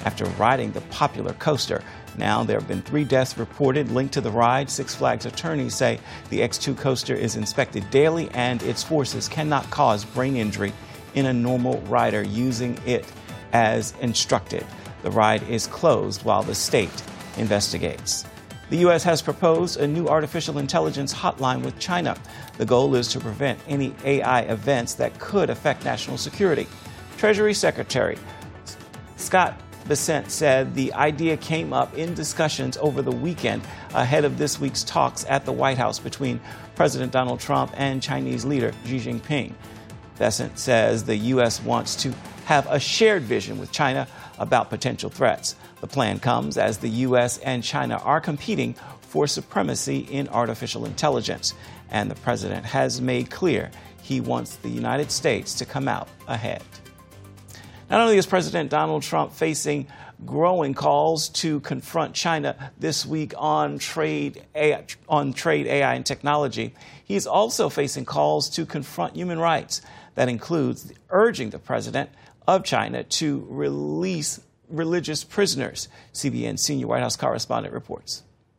after riding the popular coaster. Now there have been 3 deaths reported linked to the ride. Six Flags attorneys say the X2 coaster is inspected daily and its forces cannot cause brain injury in a normal rider using it as instructed. The ride is closed while the state investigates. The U.S. has proposed a new artificial intelligence hotline with China. The goal is to prevent any AI events that could affect national security. Treasury Secretary Scott Bessent said the idea came up in discussions over the weekend ahead of this week's talks at the White House between President Donald Trump and Chinese leader Xi Jinping. Bessent says the U.S. wants to have a shared vision with China about potential threats. The plan comes as the U.S. and China are competing for supremacy in artificial intelligence, and the president has made clear he wants the United States to come out ahead. Not only is President Donald Trump facing growing calls to confront China this week on trade AI and technology, he's also facing calls to confront human rights. That includes urging the president of China to release religious prisoners. CBN senior White House correspondent reports.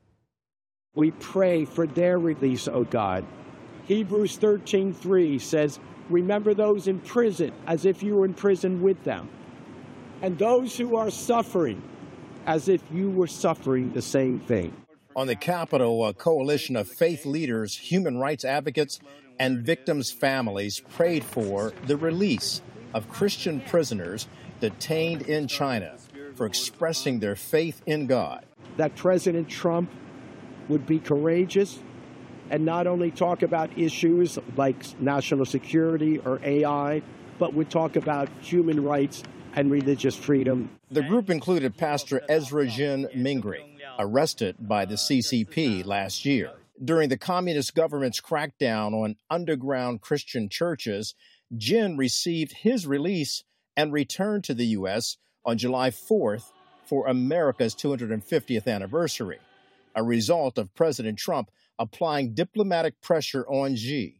We pray for their release, O God. Hebrews 13:3 says, remember those in prison as if you were in prison with them, and those who are suffering as if you were suffering the same thing. On the Capitol, a coalition of faith leaders, human rights advocates, and victims' families prayed for the release of Christian prisoners detained in China for expressing their faith in God. That President Trump would be courageous and not only talk about issues like national security or AI, but would talk about human rights and religious freedom. The group included Pastor Ezra Jin Mingri, arrested by the CCP last year. During the communist government's crackdown on underground Christian churches, Jin received his release and returned to the U.S. on July 4th for America's 250th anniversary, a result of President Trump applying diplomatic pressure on Xi.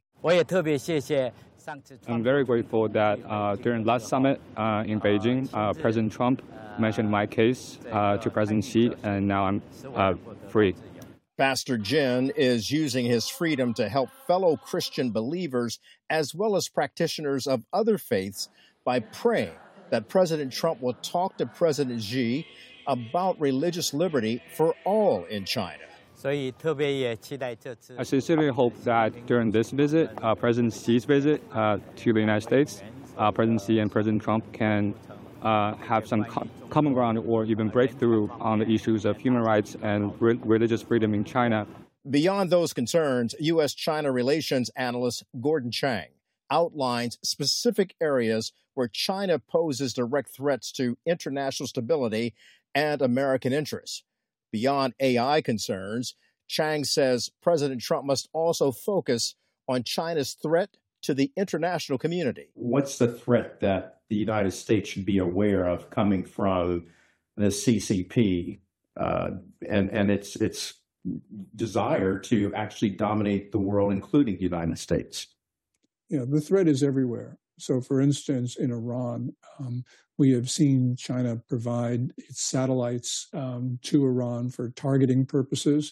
I'm very grateful that during last summit in Beijing, President Trump mentioned my case to President Xi, and now I'm free. Pastor Jin is using his freedom to help fellow Christian believers as well as practitioners of other faiths by praying that President Trump will talk to President Xi about religious liberty for all in China. I sincerely hope that during this visit, President Xi's visit to the United States, President Xi and President Trump can have some common ground or even breakthrough on the issues of human rights and religious freedom in China. Beyond those concerns, U.S.-China relations analyst Gordon Chang outlines specific areas where China poses direct threats to international stability and American interests. Beyond AI concerns, Chang says President Trump must also focus on China's threat to the international community. What's the threat that the United States should be aware of coming from the CCP and its desire to actually dominate the world, including the United States? Yeah, the threat is everywhere. So, for instance, in Iran, we have seen China provide its satellites to Iran for targeting purposes.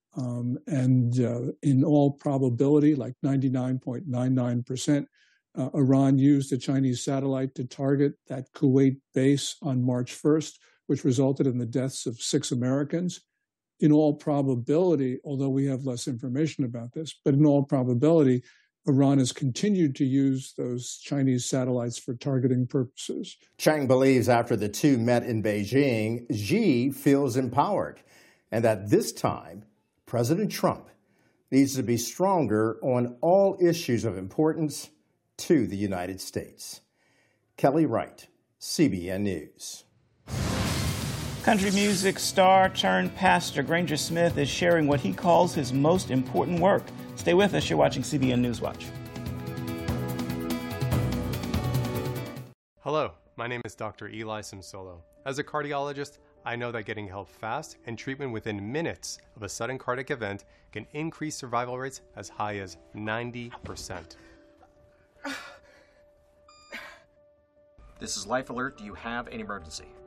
And in all probability, like 99.99%, Iran used a Chinese satellite to target that Kuwait base on March 1st, which resulted in the deaths of 6 Americans. In all probability, although we have less information about this, but in all probability, Iran has continued to use those Chinese satellites for targeting purposes. Chang believes after the two met in Beijing, Xi feels empowered, and that this time, President Trump needs to be stronger on all issues of importance to the United States. Kelly Wright, CBN News. Country music star turned pastor Granger Smith is sharing what he calls his most important work. Stay with us. You're watching CBN News Watch. Hello, my name is Dr. Eli Simsolo. As a cardiologist, I know that getting help fast and treatment within minutes of a sudden cardiac event can increase survival rates as high as 90%. This is Life Alert. Do you have an emergency?